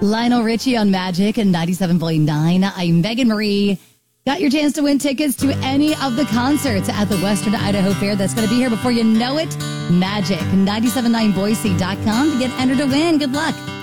Lionel Richie on Magic and 97.9. I'm Megan Marie. Got your chance to win tickets to any of the concerts at the Western Idaho Fair. That's going to be here before you know it. Magic, 979boise.com to get entered to win. Good luck.